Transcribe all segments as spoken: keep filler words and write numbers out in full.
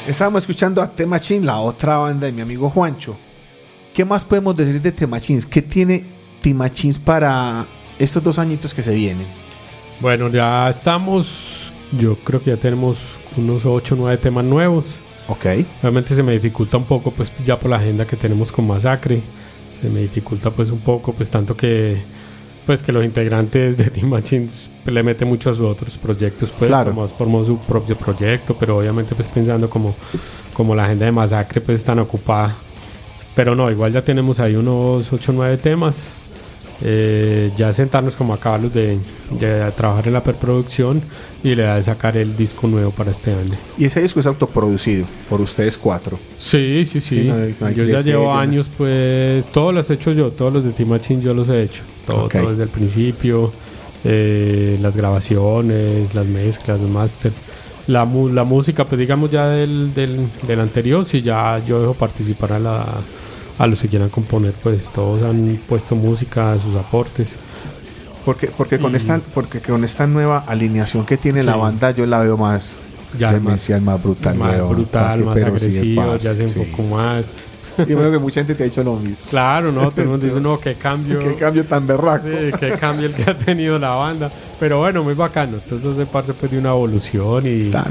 Estábamos escuchando a The Machines, la otra banda de mi amigo Juancho. ¿Qué más podemos decir de The Machines? ¿Qué tiene The Machines para estos dos añitos que se vienen? Bueno, ya estamos, yo creo que ya tenemos unos ocho o nueve temas nuevos. Ok. Obviamente se me dificulta un poco, pues ya por la agenda que tenemos con Masacre. Se me dificulta pues un poco, pues tanto que pues que los integrantes de The Machines le meten mucho a sus otros proyectos, pues claro. Tomás formó su propio proyecto, pero obviamente pues pensando como, como la agenda de Masacre pues tan ocupada. Pero no, igual ya tenemos ahí unos ocho o nueve temas. Eh, ya sentarnos como a acabarlos de, de trabajar en la preproducción y le da de sacar el disco nuevo para este año. Y ese disco es autoproducido por ustedes cuatro. Sí, sí, sí. sí no hay, no hay yo ya llevo sello, años, pues todos los he hecho yo, todos los de The Machine yo los he hecho. Todo, okay. todo desde el principio, eh, las grabaciones, las mezclas, los máster. La, mu- la música, pues digamos ya del, del, del anterior, si ya yo dejo participar a la... a los que quieran componer, pues todos han puesto música, sus aportes. Porque, porque, con, y, esta, porque con esta nueva alineación que tiene sí. la banda, yo la veo más ya demencial, más, más brutal. Más veo, brutal, más agresivo, sí, ya se sí. un poco más. Y bueno que mucha gente te ha dicho lo mismo. Claro, no, todo el mundo dice, no, qué cambio. Qué cambio tan berraco. Sí, qué cambio el que ha tenido la banda. Pero bueno, muy bacano. Entonces es parte pues de una evolución y, claro.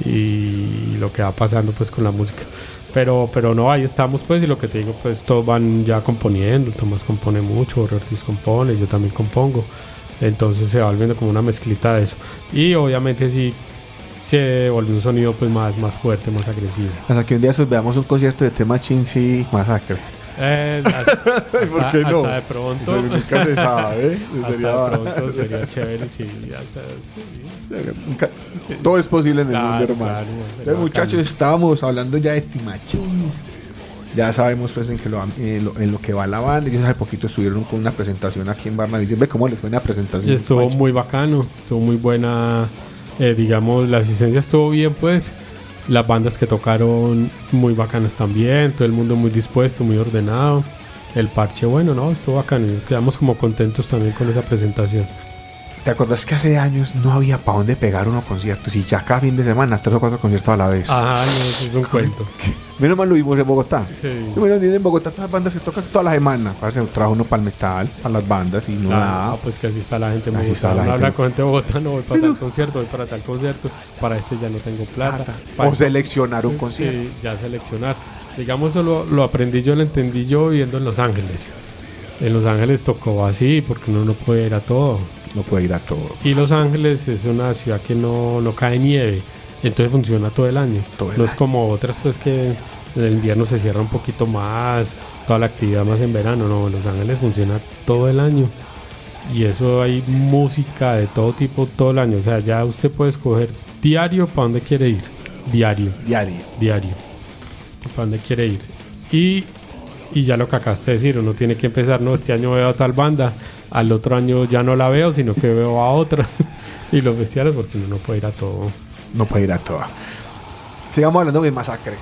y lo que va pasando pues con la música. Pero, pero no, ahí estamos pues, y lo que te digo, pues todos van ya componiendo. Tomás compone mucho, Ortiz compone, yo también compongo. Entonces se va volviendo como una mezclita de eso. Y obviamente sí se volvió un sonido pues más, más fuerte, más agresivo. Hasta que un día veamos un concierto de The Machines y Masacre. Eh, hasta, ¿Por qué no? Hasta de pronto. Eso nunca se sabe. Hasta sería... de pronto sería chévere, sí. Hasta, sí. Nunca... sí. Todo es posible en el claro, mundo, hermano. Claro, Entonces, muchachos, estábamos hablando ya de The Machines. Ya sabemos pues en, que lo, en, lo, en lo que va la banda. Ellos hace poquito estuvieron con una presentación aquí en Barnaví. Ve cómo les fue una presentación. Estuvo Juancho. Muy bacano. Estuvo muy buena. Eh, digamos, la asistencia estuvo bien, pues. Las bandas que tocaron muy bacanas también. Todo el mundo muy dispuesto, muy ordenado. El parche, bueno, no, estuvo bacano. Quedamos como contentos también con esa presentación. ¿Te acordás que hace años no había para dónde pegar unos conciertos? Y ya cada fin de semana, tres o cuatro conciertos a la vez. Ah, no, eso es un cuento. Menos mal lo vimos en Bogotá. Sí. Bueno, en Bogotá todas las bandas se tocan toda la semana. Parece que trajo uno para el metal, para las bandas y no claro, nada. No, pues que así está la gente en Bogotá. Bogotá. La no gente. habla con gente de Bogotá, no voy para Pero... tal concierto, voy para tal concierto. Para este ya no tengo plata. Para o seleccionar un concierto. Sí, ya seleccionar. Digamos, eso lo, lo aprendí yo, lo entendí yo viviendo en Los Ángeles. En Los Ángeles tocó así, porque uno no puede ir a todo. No puede ir a todo. Y Los Ángeles es una ciudad que no, no cae nieve, entonces funciona todo el año. Todo el no año. Es como otras pues que en el invierno se cierra un poquito más, toda la actividad más en verano. No, en Los Ángeles funciona todo el año. Y eso hay música de todo tipo todo el año. O sea, ya usted puede escoger diario para dónde quiere ir. Diario. Diario. Diario. Para dónde quiere ir. Y, y ya lo que acabaste de decir, uno tiene que empezar, no, este año veo a tal banda. Al otro año ya no la veo, sino que veo a otras. Y los festivales, porque uno no puede ir a todo. No puede ir a todo. Sigamos hablando de Masacre.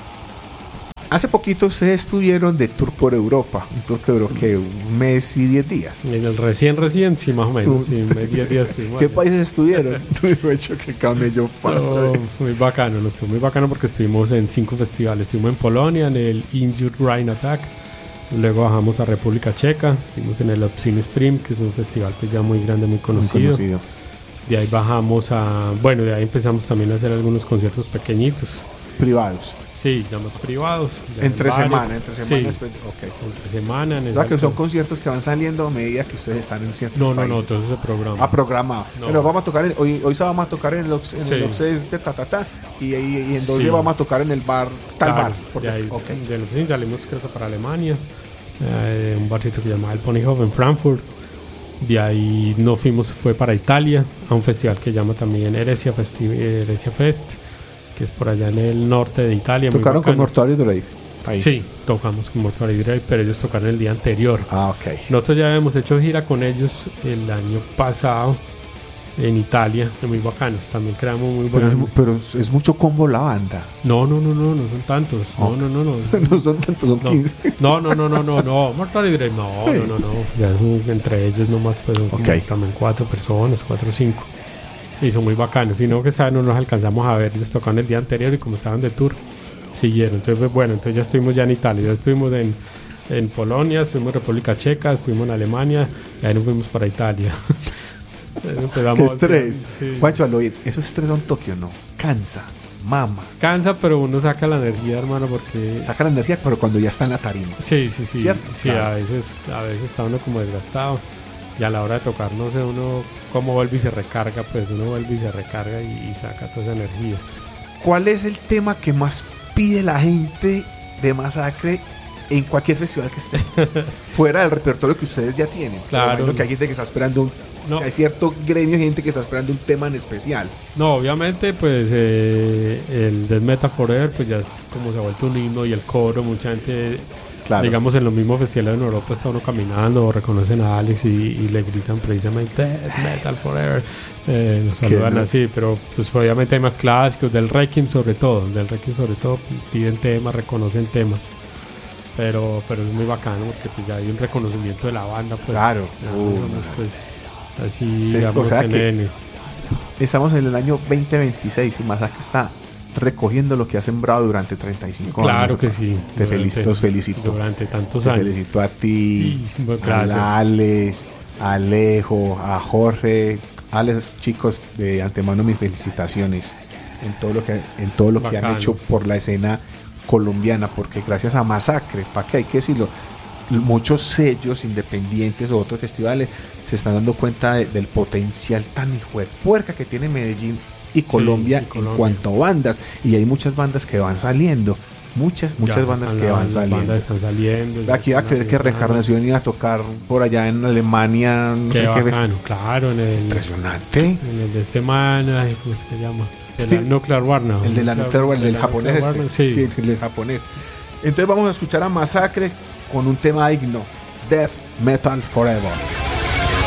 Hace poquito ustedes estuvieron de tour por Europa. Un tour que duró que un mes y diez días. En el recién, recién, sí, más o menos. Sí, diez días. Sí, ¿Qué países estuvieron? hecho que camello pasa. No, muy bacano, no estuvo muy bacano porque estuvimos en cinco festivales. Estuvimos en Polonia, en el Injured Rain Attack. Luego bajamos a República Checa, estuvimos en el Obscene Stream, que es un festival pues ya muy grande, muy conocido. muy conocido. De ahí bajamos a... Bueno, de ahí empezamos también a hacer algunos conciertos pequeñitos. ¿Privados? Sí, ya más privados. Ya ¿Entre en semana? ¿Entre semana? Sí, okay. entre semana. O sea, que son conciertos que van saliendo a medida que ustedes están en ciertos No, no, países. no, todo eso se programa. Ah, programado. No. Pero vamos a tocar, en, hoy, hoy vamos a tocar en el Ox, en sí. el Oxes de Tatatá y, y, y en dos sí. días vamos a tocar en el bar, tal claro, bar. Porque, de ahí, okay. de lo que salimos creo que para Alemania, eh, un barcito que se llamaba el Ponyhof en Frankfurt. De ahí nos fuimos, fue para Italia, a un festival que se llama también Heresia, Festi- Heresia Fest, que es por allá en el norte de Italia. ¿Tocaron con Mortuary Drive? Ahí. Sí, tocamos con Mortuary Drive, pero ellos tocaron el día anterior. Ah, ok. Nosotros ya habíamos hecho gira con ellos el año pasado en Italia, es muy bacanos, también creamos muy buenos. Pero, pero es, es mucho combo la banda. No, no, no, no, no son tantos. No, oh. no, no, no. No son tantos, son no. quince. No, no, no, no, no, no. Mortuary Drive, no, sí. no, no, no. Ya son entre ellos nomás, pues son okay. como también cuatro personas, cuatro o cinco. y son muy bacanos, sino que esta vez no nos alcanzamos a ver, ellos tocaron el día anterior y como estaban de tour siguieron, entonces pues, bueno, entonces ya estuvimos ya en Italia, ya estuvimos en, en Polonia, estuvimos en República Checa, estuvimos en Alemania y ahí nos fuimos para Italia. Qué estrés, sí. Juancho, al oír, eso es estrés en Tokio, ¿no? Cansa, mama. Cansa, pero uno saca la energía, hermano, porque... Saca la energía, pero cuando ya está en la tarima. Sí, sí, sí. ¿Cierto? Sí, claro. a veces, a veces está uno como desgastado y a la hora de tocar, no sé, uno cómo vuelve y se recarga, pues uno vuelve y se recarga y, y saca toda esa energía. ¿Cuál es el tema que más pide la gente de Masacre en cualquier festival que esté? Fuera del repertorio que ustedes ya tienen. Claro. Que hay gente que está esperando un... No. Hay cierto gremio de gente que está esperando un tema en especial. No, obviamente, pues eh, el Death Metal Forever, pues ya es como se ha vuelto un himno y el coro, mucha gente, claro. Digamos, en los mismos festivales en Europa está uno caminando, o reconocen a Alex y, y le gritan precisamente Death Metal Forever, eh, nos saludan no? así, pero pues obviamente hay más clásicos, del Requiem sobre todo, del Requiem sobre todo piden temas, reconocen temas. Pero, pero es muy bacano porque pues ya hay un reconocimiento de la banda, pues. Claro. Uh, pues, así, sí, digamos, o sea que estamos en el año veinte veintiséis y Masacre está recogiendo lo que ha sembrado durante treinta y cinco claro años. Claro que sí. Te felicito, los felicito. Durante tantos te años. Te felicito a ti, a Alex, a Alejo, a Jorge. Alex, chicos, de antemano mis felicitaciones en todo lo que, en todo lo que han hecho por la escena colombiana, porque gracias a Masacre, ¿para qué hay que decirlo? Muchos sellos independientes o otros festivales se están dando cuenta de, del potencial tan hijo de puerca que tiene Medellín y Colombia, sí, y Colombia en cuanto a bandas, y hay muchas bandas que van saliendo, muchas muchas ya bandas que van saliendo. Bandas están saliendo. Aquí va a creer que Reencarnación iba a tocar por allá en Alemania, no qué sé bacano, qué claro, en el impresionante, en el de este man, ¿cómo se llama? De la Nuclear War, no. El de la Nuclear War, el del japonés, este. Sí. sí, el del japonés. Entonces vamos a escuchar a Masacre con un tema digno, Death Metal Forever.